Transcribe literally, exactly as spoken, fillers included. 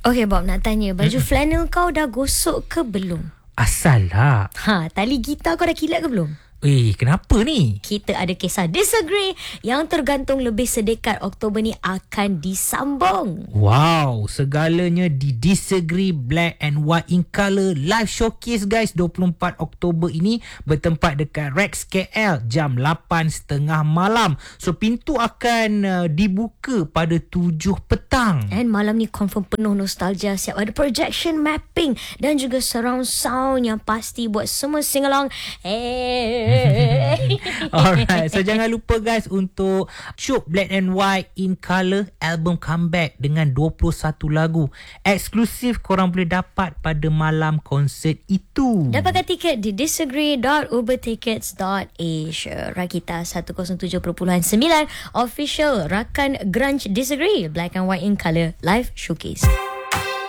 Okay Bob, nak tanya, baju mm-mm. flannel kau dah gosok ke belum? Asal lah. Ha, tali gitar kau dah kilat ke belum? Eh, kenapa ni? Kita ada kisah disagree yang tergantung lebih sedekat Oktober ni akan disambung. Wow, segalanya di Disagree Black and White in Colour live showcase guys, dua puluh empat Oktober ini bertempat dekat Rex K L jam lapan tiga puluh malam. So pintu akan uh, dibuka pada tujuh petang. And malam ni confirm penuh nostalgia. Siap ada projection mapping dan juga surround sound yang pasti buat semua sing along. Hey. Alright, so jangan lupa guys untuk cuk Black and White in Colour album comeback dengan dua puluh satu lagu eksklusif korang boleh dapat pada malam konsert itu. Dapatkan tiket di disagree dot uber tickets dot asia. Rakita seratus tujuh perpuluhan sembilan official rakan grunge Disagree Black and White in Colour live showcase.